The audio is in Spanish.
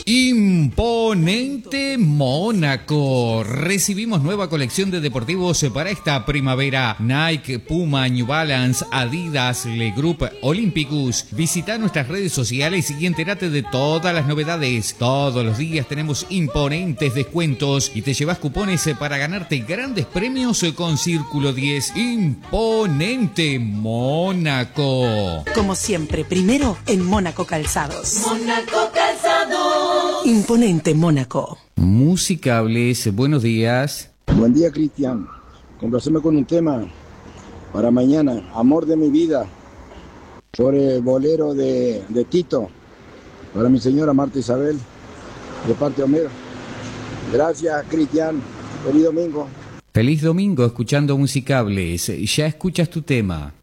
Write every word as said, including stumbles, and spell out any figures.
Imponente Mónaco. Recibimos nueva colección de deportivos para esta primavera. Nike, Puma, New Balance, Adidas, Le Group, Olympicus. Visita nuestras redes sociales y entérate de todas las novedades. Todos los días tenemos imponentes descuentos y te llevas cupones para ganarte grandes premios con Círculo diez. Imponente Mónaco. Como siempre, primero en Mónaco Calzados. Mónaco Calzados. Imponente Mónaco. Musicables, buenos días. Buen día, Cristian. Complaceme con un tema para mañana. Amor de mi vida. Por el bolero de, de Tito. Para mi señora Marta Isabel. De parte de Homero. Gracias, Cristian. Feliz domingo. Feliz domingo escuchando Musicables. Ya escuchas tu tema.